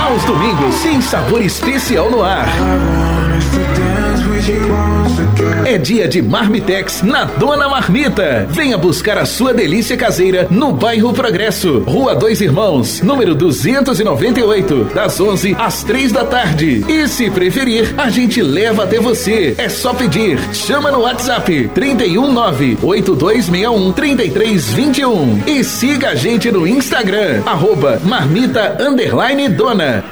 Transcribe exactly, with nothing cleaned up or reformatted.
Aos domingos tem sabor especial no ar. É dia de Marmitex na Dona Marmita. Venha buscar a sua delícia caseira no bairro Progresso, Rua Dois Irmãos, número duzentos e noventa e oito, das onze às três da tarde. E se preferir, a gente leva até você. É só pedir. Chama no WhatsApp trinta e um nove, oito dois seis um, trinta e três vinte e um e siga a gente no Instagram, arroba marmita underline dona.